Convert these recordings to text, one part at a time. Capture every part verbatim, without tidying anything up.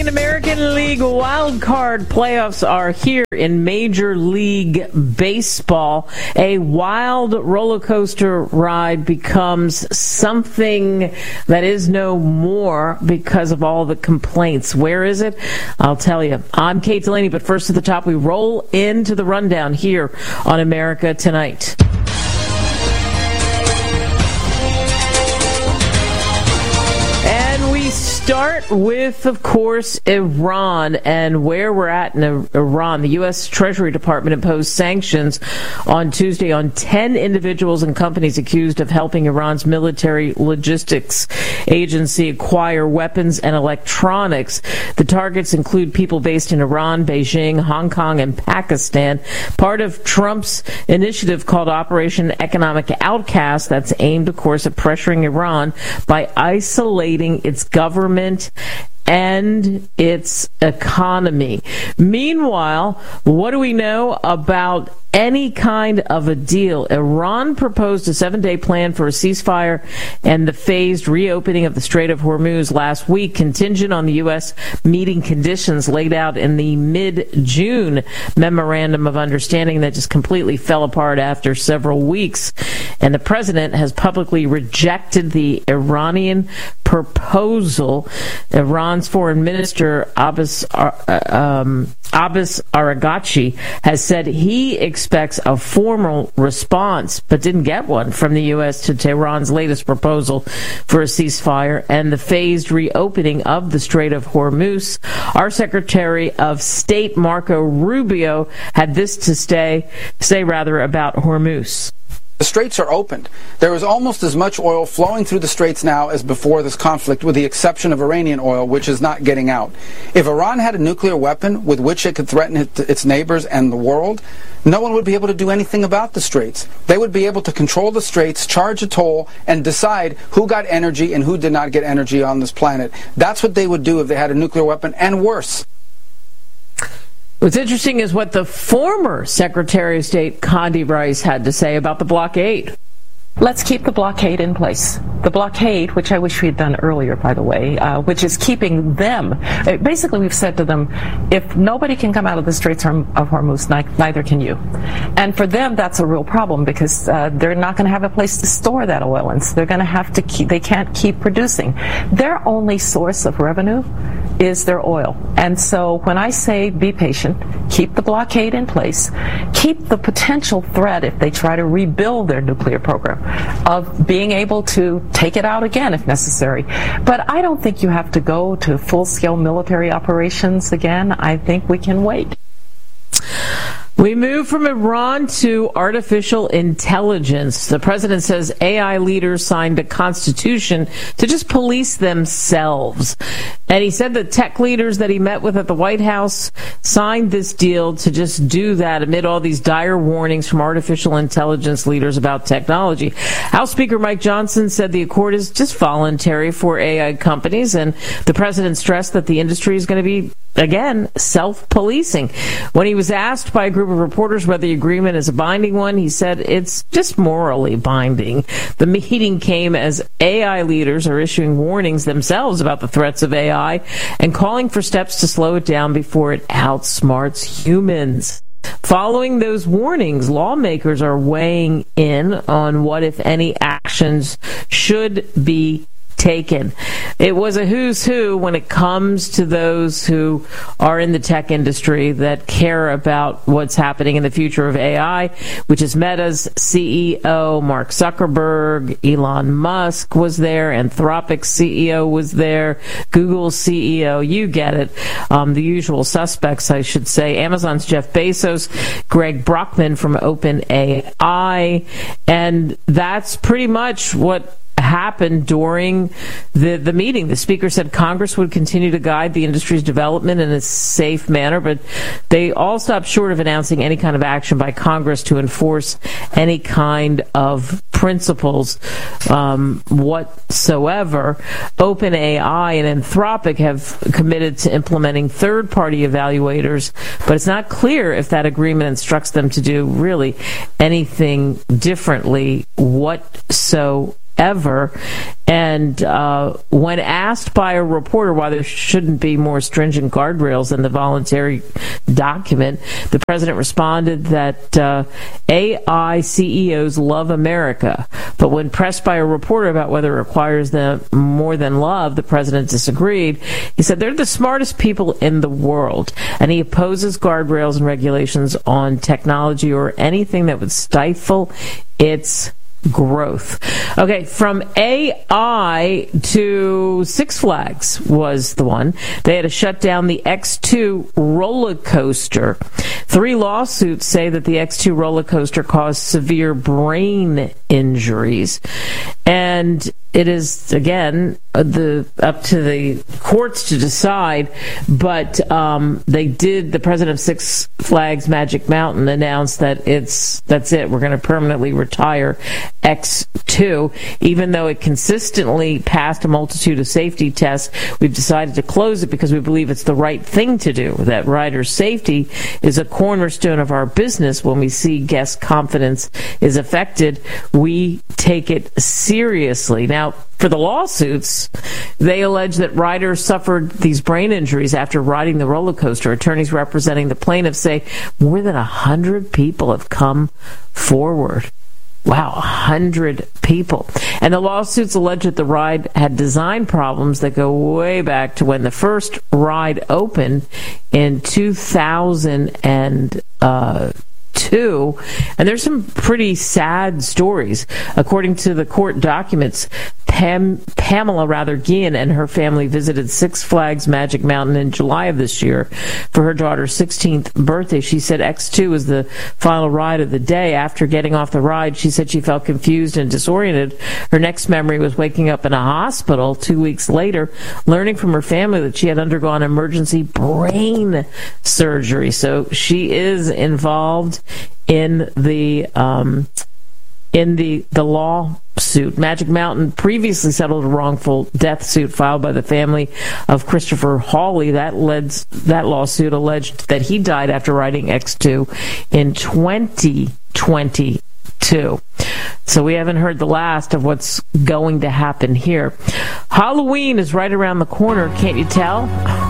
American League wild card playoffs are here in Major League Baseball. A wild roller coaster ride becomes something that is no more because of all the complaints. Where is it? I'll tell you. I'm Kate Delaney, but first at the top, we roll into the rundown here on America Tonight. Start with, of course, Iran and where we're at in Iran. The U S. Treasury Department imposed sanctions on Tuesday on ten individuals and companies accused of helping Iran's military logistics agency acquire weapons and electronics. The targets include people based in Iran, Beijing, Hong Kong, and Pakistan. Part of Trump's initiative called Operation Economic Outcast that's aimed, of course, at pressuring Iran by isolating its government and its economy. Meanwhile, what do we know about any kind of a deal? Iran proposed a seven-day plan for a ceasefire and the phased reopening of the Strait of Hormuz last week, contingent on the U S meeting conditions laid out in the mid-June memorandum of understanding that just completely fell apart after several weeks. And the president has publicly rejected the Iranian proposal. Iran's foreign minister Abbas um, Abbas Araghchi has said he expects a formal response, but didn't get one from the U S to Tehran's latest proposal for a ceasefire and the phased reopening of the Strait of Hormuz. Our Secretary of State Marco Rubio had this to say, say rather about Hormuz. The straits are opened. There is almost as much oil flowing through the straits now as before this conflict, with the exception of Iranian oil, which is not getting out. If Iran had a nuclear weapon with which it could threaten it, its neighbors and the world, no one would be able to do anything about the straits. They would be able to control the straits, charge a toll, and decide who got energy and who did not get energy on this planet. That's what they would do if they had a nuclear weapon, and worse. What's interesting is what the former Secretary of State Condi Rice had to say about the blockade. Let's keep the blockade in place. The blockade, which I wish we had done earlier, by the way, uh, which is keeping them. Uh, basically, we've said to them, if nobody can come out of the Straits of Hormuz, neither can you. And for them, that's a real problem because uh, they're not going to have a place to store that oil, and so they're going to have to keep. They can't keep producing. Their only source of revenue is their oil. And so when I say be patient, keep the blockade in place, keep the potential threat if they try to rebuild their nuclear program of being able to take it out again if necessary. But I don't think you have to go to full-scale military operations again. I think we can wait. We move from Iran to artificial intelligence. The president says A I leaders signed a constitution to just police themselves. And he said that tech leaders that he met with at the White House signed this deal to just do that amid all these dire warnings from artificial intelligence leaders about technology. House Speaker Mike Johnson said the accord is just voluntary for A I companies, and the president stressed that the industry is going to be, again, self-policing. When he was asked by a group of reporters whether the agreement is a binding one, he said it's just morally binding. The meeting came as A I leaders are issuing warnings themselves about the threats of A I and calling for steps to slow it down before it outsmarts humans. Following those warnings, lawmakers are weighing in on what, if any, actions should be taken. It was a who's who when it comes to those who are in the tech industry that care about what's happening in the future of A I, which is Meta's C E O, Mark Zuckerberg. Elon Musk was there. Anthropic's C E O was there. Google's C E O. You get it. Um, the usual suspects, I should say. Amazon's Jeff Bezos, Greg Brockman from OpenAI. And that's pretty much what happened during the, the meeting. The speaker said Congress would continue to guide the industry's development in a safe manner, but they all stopped short of announcing any kind of action by Congress to enforce any kind of principles um, whatsoever. OpenAI and Anthropic have committed to implementing third-party evaluators, but it's not clear if that agreement instructs them to do really anything differently whatsoever. ever. And uh, when asked by a reporter why there shouldn't be more stringent guardrails in the voluntary document, the president responded that uh, A I C E Os love America. But when pressed by a reporter about whether it requires them more than love, the president disagreed. He said they're the smartest people in the world, and he opposes guardrails and regulations on technology or anything that would stifle its growth. Okay, from A I to Six Flags was the one. They had to shut down the X two roller coaster. Three lawsuits say that the X two roller coaster caused severe brain injuries. And it is, again, the up to the courts to decide, but um, they did, the president of Six Flags Magic Mountain announced that it's that's it, we're going to permanently retire X two. Even though it consistently passed a multitude of safety tests, we've decided to close it because we believe it's the right thing to do, that rider safety is a cornerstone of our business. When we see guest confidence is affected, we take it seriously. Now, for the lawsuits, they allege that riders suffered these brain injuries after riding the roller coaster. Attorneys representing the plaintiffs say more than one hundred people have come forward. Wow, one hundred people. And the lawsuits allege that the ride had design problems that go way back to when the first ride opened in two thousand two. And there's some pretty sad stories. According to the court documents, Pam, Pamela rather Guillen and her family visited Six Flags Magic Mountain in July of this year for her daughter's sixteenth birthday. She said X two was the final ride of the day. After getting off the ride, she said she felt confused and disoriented. Her next memory was waking up in a hospital two weeks later, learning from her family that she had undergone emergency brain surgery. So she is involved in the um, in the the lawsuit. Magic Mountain previously settled a wrongful death suit filed by the family of Christopher Hawley. That led that lawsuit alleged that he died after riding X two in twenty twenty-two. So we haven't heard the last of what's going to happen here. Halloween is right around the corner, can't you tell?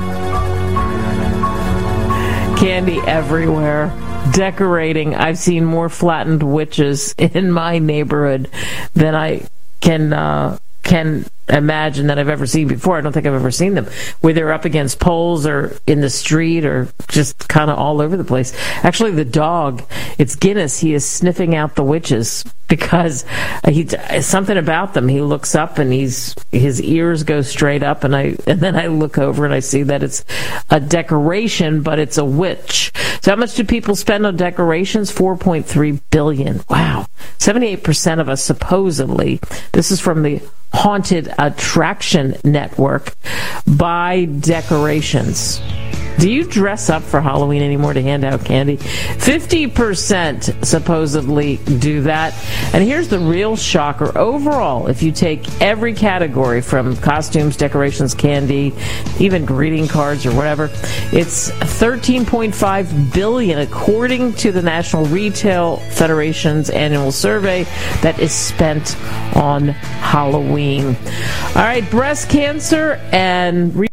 Candy everywhere. Decorating. I've seen more flattened witches in my neighborhood than I can uh, can imagine that I've ever seen before. I don't think I've ever seen them, whether up against poles or in the street or just kind of all over the place. Actually, the dog, it's Guinness, he is sniffing out the witches because he something about them. He looks up and he's his ears go straight up, and I and then I look over and I see that it's a decoration, but it's a witch. So how much do people spend on decorations? four point three billion dollars. Wow. seventy-eight percent of us supposedly, this is from the Haunted Attraction Network, buy decorations. Do you dress up for Halloween anymore to hand out candy? fifty percent supposedly do that. And here's the real shocker. Overall, if you take every category from costumes, decorations, candy, even greeting cards or whatever, it's thirteen point five billion dollars according to the National Retail Federation's annual survey that is spent on Halloween. All right, breast cancer and re-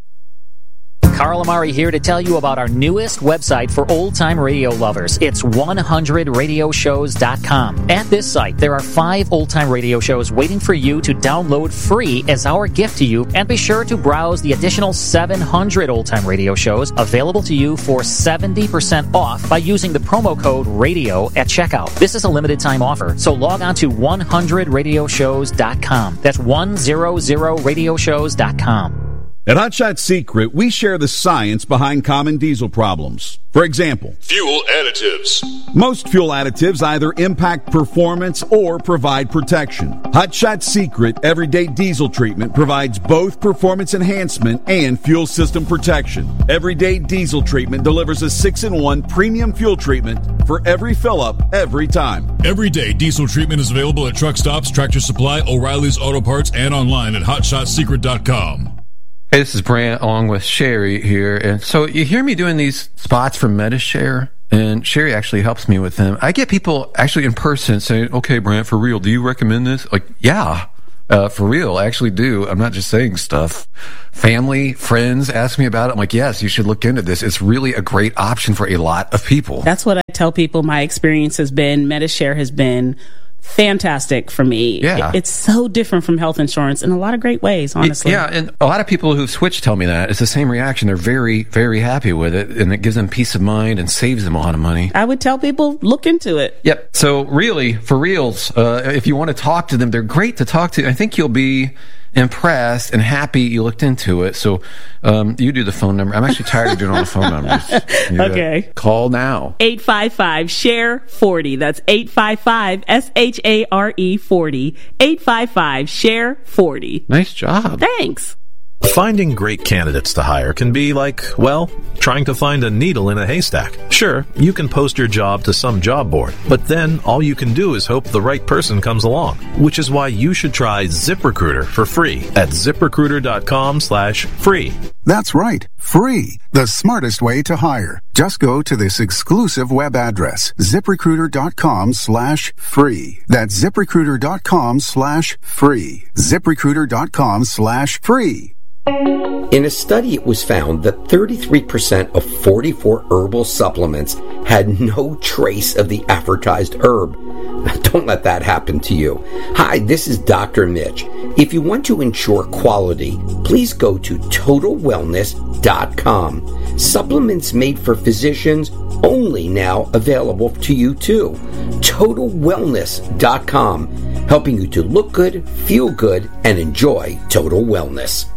Carl Amari here to tell you about our newest website for old-time radio lovers. It's one hundred radio shows dot com. At this site, there are five old-time radio shows waiting for you to download free as our gift to you, and be sure to browse the additional seven hundred old-time radio shows available to you for seventy percent off by using the promo code RADIO at checkout. This is a limited-time offer, so log on to one hundred radio shows dot com. That's one hundred radio shows dot com. At Hot Shot Secret, we share the science behind common diesel problems. For example, fuel additives. Most fuel additives either impact performance or provide protection. Hot Shot Secret Everyday Diesel Treatment provides both performance enhancement and fuel system protection. Everyday Diesel Treatment delivers a six in one premium fuel treatment for every fill-up, every time. Everyday Diesel Treatment is available at truck stops, Tractor Supply, O'Reilly's Auto Parts, and online at hot shot secret dot com. Hey, this is Brant along with Sherry here. And so you hear me doing these spots for MediShare, and Sherry actually helps me with them. I get people actually in person saying, okay, Brant, for real, do you recommend this? Like, yeah, Uh, for real, I actually do. I'm not just saying stuff. Family, friends ask me about it. I'm like, yes, you should look into this. It's really a great option for a lot of people. That's what I tell people my experience has been. Medi-Share has been fantastic for me. Yeah. It's so different from health insurance in a lot of great ways, honestly. Yeah, and a lot of people who've switched tell me that. It's the same reaction. They're very, very happy with it, and it gives them peace of mind and saves them a lot of money. I would tell people, look into it. Yep. So really, for reals, uh, if you want to talk to them, they're great to talk to. I think you'll be impressed and happy you looked into it. So um, you do the phone number. I'm actually tired of doing all the phone numbers. You Okay. gotta call now. eight five five, S H A R E, forty. That's eight five five, S H A R E, forty. eight five five, S H A R E, forty. Nice job. Thanks. Finding great candidates to hire can be like, well, trying to find a needle in a haystack. Sure, you can post your job to some job board, but then all you can do is hope the right person comes along, which is why you should try ZipRecruiter for free at ZipRecruiter.com slash free. That's right, free. The smartest way to hire. Just go to this exclusive web address, ZipRecruiter.com slash free. That's ZipRecruiter.com slash free. ZipRecruiter.com slash free. In a study, it was found that thirty-three percent of forty-four herbal supplements had no trace of the advertised herb. Don't let that happen to you. Hi, this is Doctor Mitch. If you want to ensure quality, please go to Total Wellness dot com. Supplements made for physicians only now available to you too. Total Wellness dot com, helping you to look good, feel good, and enjoy total wellness.